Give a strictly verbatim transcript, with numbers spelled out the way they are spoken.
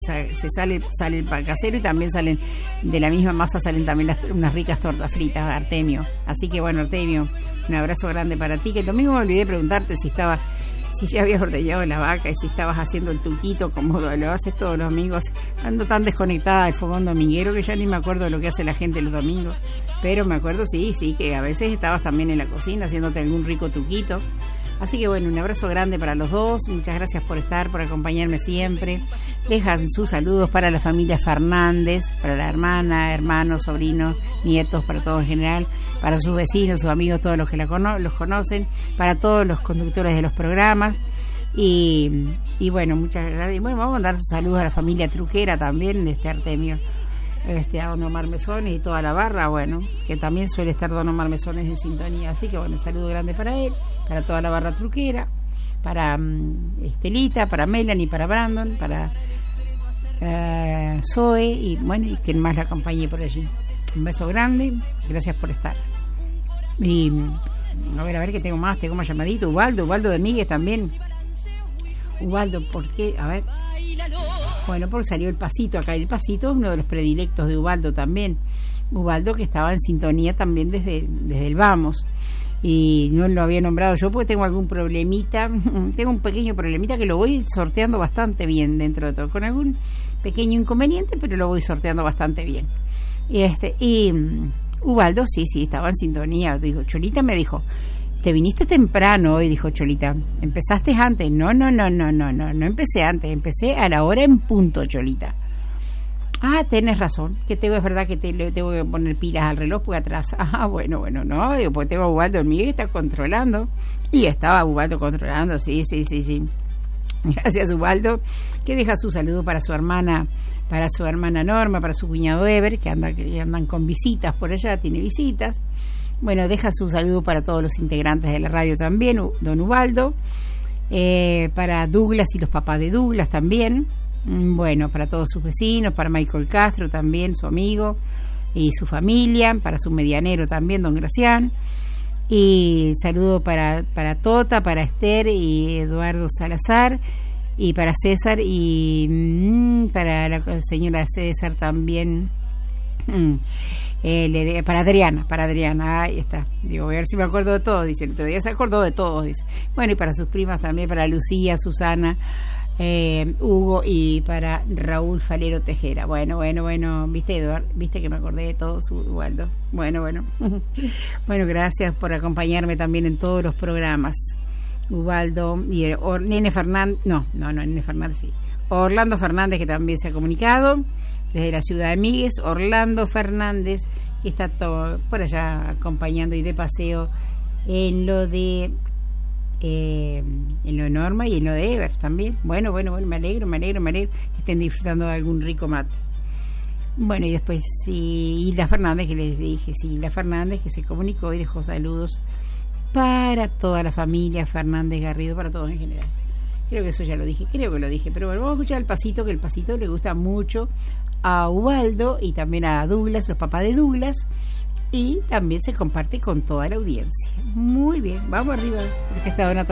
se sale, sale el pan casero y también salen, de la misma masa salen también las, unas ricas tortas fritas, Artemio. Así que bueno, Artemio, un abrazo grande para ti, que el domingo me olvidé de preguntarte si estaba, si ya habías ordeñado la vaca y si estabas haciendo el tuquito como lo haces todos los domingos. Ando tan desconectada del fogón dominguero que ya ni me acuerdo de lo que hace la gente los domingos, pero me acuerdo, sí, sí, que a veces estabas también en la cocina haciéndote algún rico tuquito. Así que bueno, un abrazo grande para los dos, muchas gracias por estar, por acompañarme siempre. Dejan sus saludos para la familia Fernández, para la hermana, hermanos, sobrinos, nietos, para todos en general, para sus vecinos, sus amigos, todos los que la cono- los conocen, para todos los conductores de los programas. Y, y bueno, muchas gracias. Y bueno, vamos a mandar saludos a la familia Truquera también, este Artemio, este, a Don Omar Mesones y toda la barra, bueno, que también suele estar Don Omar Mesones en sintonía. Así que bueno, un saludo grande para él, para toda la barra truquera, para um, Estelita, para Melanie, para Brandon, para uh, Zoe y bueno, y quien más la acompañe por allí. Un beso grande, gracias por estar. Y a ver, a ver que tengo más, tengo más llamadito. Ubaldo, Ubaldo de Miguel también. Ubaldo, ¿por qué? A ver. Bueno, porque salió el pasito acá. El pasito es uno de los predilectos de Ubaldo también. Ubaldo que estaba en sintonía también desde, desde el Vamos. Y no lo había nombrado yo porque tengo algún problemita, tengo un pequeño problemita que lo voy sorteando bastante bien dentro de todo, con algún pequeño inconveniente, pero lo voy sorteando bastante bien. Y este y um, Ubaldo, sí, sí, estaba en sintonía. Digo, Cholita me dijo, te viniste temprano hoy, dijo Cholita. ¿Empezaste antes? No, no, no, no, no, no, no empecé antes, empecé a la hora en punto, Cholita. Ah, tenés razón, que tengo, es verdad que te, le tengo que poner pilas al reloj porque atrás. Ah, bueno, bueno, no, digo, porque tengo a Ubaldo en mí que está controlando. Y estaba Ubaldo controlando, sí, sí, sí, sí. Gracias, Ubaldo, que deja su saludo para su hermana, para su hermana Norma, para su cuñado Ever, que anda, que andan con visitas por allá, tiene visitas. Bueno, deja su saludo para todos los integrantes de la radio también, don Ubaldo, eh, para Douglas y los papás de Douglas también. Bueno, para todos sus vecinos, para Michael Castro también, su amigo y su familia, para su medianero también, don Gracián. Y saludo para, para Tota, para Esther y Eduardo Salazar, y para César y mmm, para la señora César también. Mm. Eh, le, para Adriana, para Adriana, ahí está. Digo, voy a ver si me acuerdo de todos, dice. El otro día se acordó de todos, dice. Bueno, y para sus primas también, para Lucía, Susana, eh, Hugo y para Raúl Falero Tejera. Bueno, bueno, bueno, viste, Eduardo, viste que me acordé de todos, Ubaldo. Bueno, bueno. Bueno, gracias por acompañarme también en todos los programas. Ubaldo y el, Or, Nene Fernández, no, no, no, Nene Fernández, sí. Orlando Fernández, que también se ha comunicado desde la ciudad de Migues. Orlando Fernández, que está todo por allá acompañando y de paseo en lo de eh, en lo de Norma y en lo de Ever también. Bueno, bueno, bueno, me alegro, me alegro, me alegro que estén disfrutando de algún rico mate. Bueno, y después sí, Hilda Fernández, que les dije, sí, Hilda Fernández, que se comunicó y dejó saludos para toda la familia Fernández Garrido, para todos en general. Creo que eso ya lo dije, creo que lo dije, pero bueno, vamos a escuchar el pasito, que el pasito le gusta mucho a Ubaldo y también a Douglas, los papás de Douglas, y también se comparte con toda la audiencia. Muy bien, vamos arriba, porque está Donato.